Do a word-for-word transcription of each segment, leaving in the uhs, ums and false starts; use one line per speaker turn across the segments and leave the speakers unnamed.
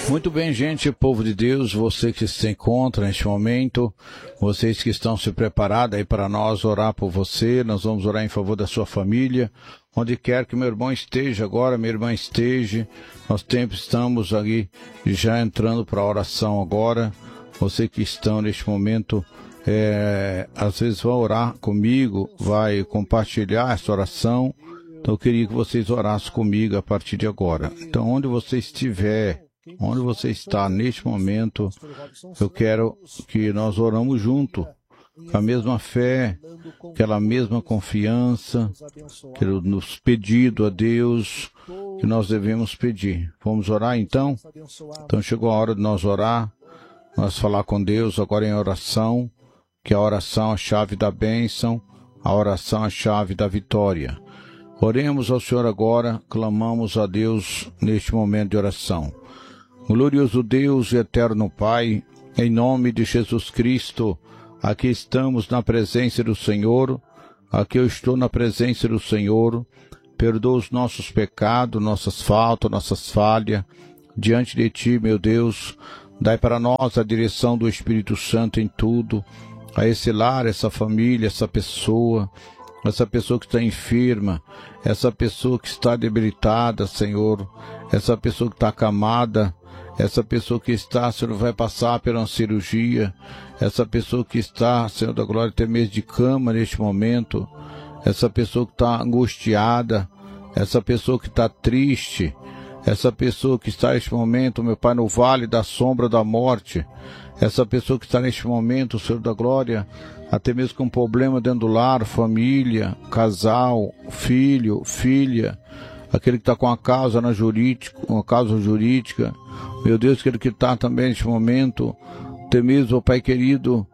Muito bem, gente, povo de Deus, você que se encontra neste momento, vocês que estão se preparados aí para nós orar por você, nós vamos orar em favor da sua família, onde quer que meu irmão esteja agora, minha irmã esteja, nós sempre estamos aqui já entrando para a oração agora, você que estão neste momento, é, às vezes vai orar comigo, vai compartilhar essa oração, então eu queria que vocês orassem comigo a partir de agora. Então, onde você estiver, onde você está neste momento, eu quero que nós oramos junto, com a mesma fé, aquela mesma confiança, nos pedido a Deus que nós devemos pedir. Vamos orar então? Então chegou a hora de nós orar, nós falar com Deus agora em oração, que a oração é a chave da bênção, a oração é a chave da vitória. Oremos ao Senhor agora, clamamos a Deus neste momento de oração. Glorioso Deus e eterno Pai, em nome de Jesus Cristo, aqui estamos na presença do Senhor, aqui eu estou na presença do Senhor, perdoa os nossos pecados, nossas faltas, nossas falhas, diante de Ti, meu Deus, dai para nós a direção do Espírito Santo em tudo, a esse lar, essa família, essa pessoa, essa pessoa que está enferma, essa pessoa que está debilitada, Senhor, essa pessoa que está acamada, essa pessoa que está, Senhor, vai passar por uma cirurgia, essa pessoa que está, Senhor da glória, até mesmo de cama neste momento, essa pessoa que está angustiada, essa pessoa que está triste, essa pessoa que está neste momento, meu Pai, no vale da sombra da morte, essa pessoa que está neste momento, Senhor da glória, até mesmo com problema dentro do lar, família, casal, filho, filha, aquele que está com a causa na jurídica, uma causa jurídica, meu Deus, aquele que está também neste momento, até mesmo, Pai querido,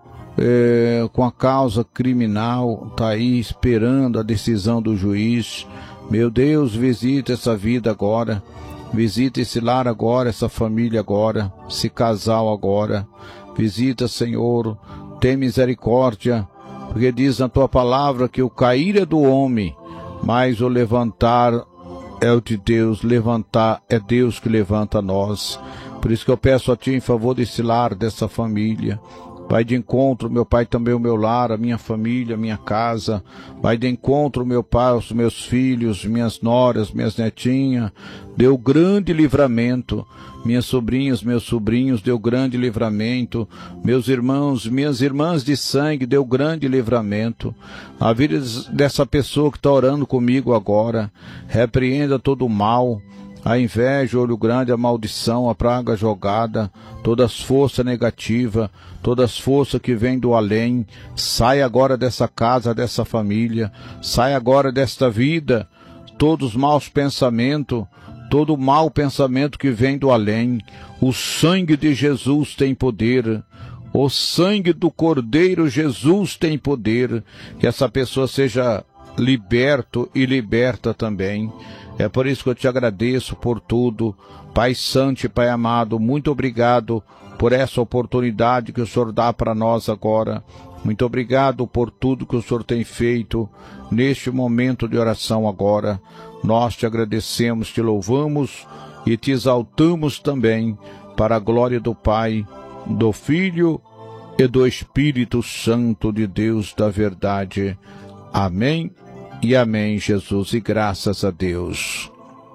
é, com a causa criminal, está aí esperando a decisão do juiz. Meu Deus, visita essa vida agora, visita esse lar agora, essa família agora, esse casal agora, visita, Senhor, tem misericórdia, porque diz na Tua palavra que o cair é do homem, mas o levantar é o de Deus, levantar é Deus que levanta nós. Por isso que eu peço a Ti em favor desse lar, dessa família. Vai de encontro, meu Pai, também o meu lar, a minha família, a minha casa. Vai de encontro, meu Pai, os meus filhos, minhas noras, minhas netinhas. Deu grande livramento. Minhas sobrinhas, meus sobrinhos, deu grande livramento. Meus irmãos, minhas irmãs de sangue, deu grande livramento. A vida dessa pessoa que está orando comigo agora, repreenda todo o mal, a inveja, o olho grande, a maldição, a praga jogada, todas as forças negativas, todas as forças que vêm do além, sai agora dessa casa, dessa família, sai agora desta vida, todos os maus pensamentos, todo mau pensamento que vem do além. O sangue de Jesus tem poder, o sangue do Cordeiro Jesus tem poder, que essa pessoa seja liberto e liberta também. É por isso que eu te agradeço por tudo, Pai Santo e Pai amado, muito obrigado por essa oportunidade que o Senhor dá para nós agora. Muito obrigado por tudo que o Senhor tem feito neste momento de oração agora. Nós te agradecemos, te louvamos e te exaltamos também para a glória do Pai, do Filho e do Espírito Santo de Deus da verdade. Amém e amém, Jesus, e graças a Deus.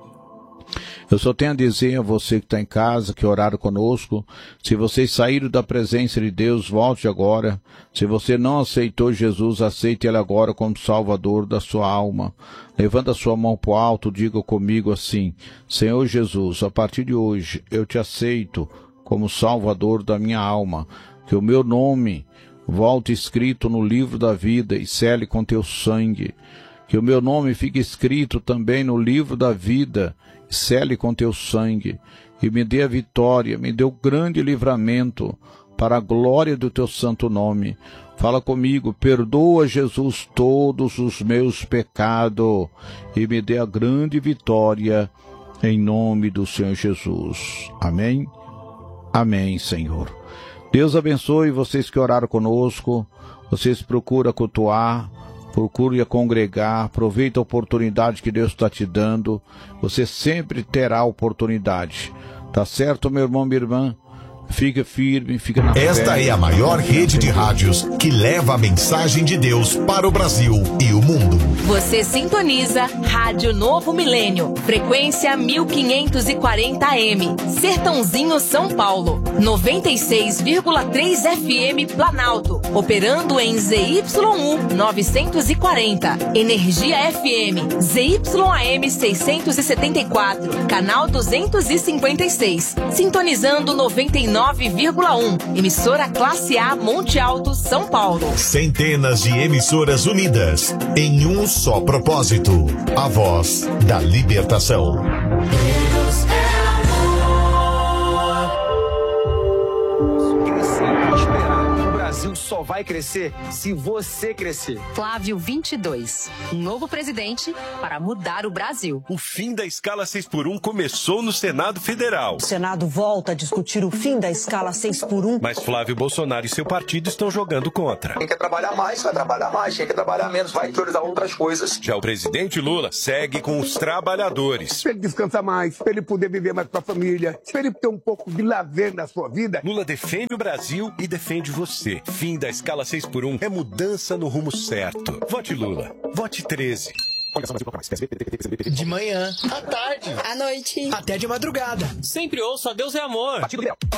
Eu só tenho a dizer a você que está em casa, que oraram conosco, se vocês saíram da presença de Deus, volte agora. Se você não aceitou Jesus, aceite Ele agora como Salvador da sua alma. Levanta a sua mão para o alto, diga comigo assim: Senhor Jesus, a partir de hoje eu te aceito como Salvador da minha alma, que o meu nome volte escrito no livro da vida e cele com teu sangue. Que o meu nome fique escrito também no livro da vida, cele com teu sangue, e me dê a vitória, me dê o grande livramento, para a glória do teu santo nome. Fala comigo: perdoa, Jesus, todos os meus pecados, e me dê a grande vitória, em nome do Senhor Jesus. Amém? Amém, Senhor. Deus abençoe vocês que oraram conosco, vocês procuram cultuar, procure a congregar, aproveita a oportunidade que Deus está te dando, você sempre terá oportunidade. Tá certo, meu irmão, minha irmã? Fica firme, fica na fé.
Esta é a maior rede de rádios que leva a mensagem de Deus para o Brasil e o mundo.
Você sintoniza Rádio Novo Milênio, frequência mil quinhentos e quarenta A M, Sertãozinho, São Paulo, noventa e seis vírgula três F M Planalto, operando em Z Y U novecentos e quarenta, Energia F M, Z Y A M seiscentos e setenta e quatro, canal duzentos e cinquenta e seis, sintonizando noventa e nove vírgula um, emissora Classe A Monte Alto, São Paulo.
Centenas de emissoras unidas em um só propósito, a voz da libertação.
Deus é amor. Crescer e prosperar. O Brasil só vai crescer se você crescer.
Flávio vinte e dois, um novo presidente para mudar o Brasil.
O fim da escala seis por um começou no Senado Federal.
O Senado volta a discutir o fim da escala seis por um.
Mas Flávio Bolsonaro e seu partido estão jogando contra.
Quem quer trabalhar mais, vai trabalhar mais. Quem quer trabalhar menos, vai priorizar outras coisas.
Já o presidente Lula segue com os trabalhadores.
Para ele descansar mais, para ele poder viver mais com a família, para ele ter um pouco de lazer na sua vida.
Lula defende o Brasil e defende você. Fim da escala seis por um é mudança no rumo certo. Vote Lula. Vote treze.
De manhã, à tarde,
à noite,
até de madrugada.
Sempre ouço a Deus é amor.